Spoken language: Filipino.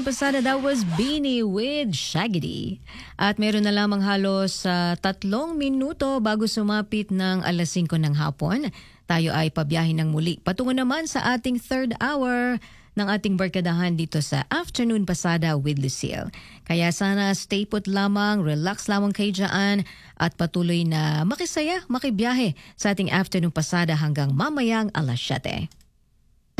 pasada, that was Beanie with Shaggy. At meron na lamang halos 3 minuto bago sumapit ng alas 5 ng hapon. Tayo ay pabiyahin ng muli. Patungo naman sa ating third hour ng ating barkadahan dito sa Afternoon Pasada with Lucille. Kaya sana stay put lamang, relax lamang kayo dyan at patuloy na makisaya, makibiyahe sa ating Afternoon Pasada hanggang mamayang alas 7.